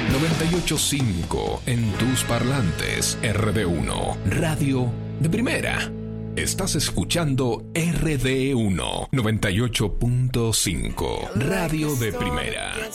98.5 en tus parlantes. RD1, radio de primera. Estás escuchando RD1 98.5, radio de primera.